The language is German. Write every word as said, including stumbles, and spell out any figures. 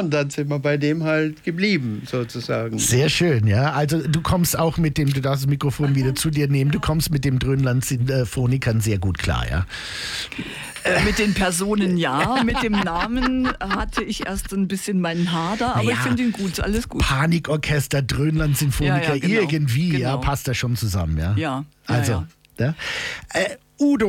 Und dann sind wir bei dem halt geblieben, sozusagen. Sehr schön, ja. Also du kommst auch mit dem, du darfst das Mikrofon wieder zu dir nehmen, du kommst mit dem Dröhnland-Sinfonikern sehr gut klar, ja? Äh, mit den Personen ja, mit dem Namen hatte ich erst ein bisschen meinen Hader, aber naja, ich finde ihn gut, alles gut. Panikorchester, Dröhnland-Sinfoniker, ja, ja, genau, irgendwie, genau. ja, passt das schon zusammen, ja? Ja. Also, ja, ja. Äh, Udo,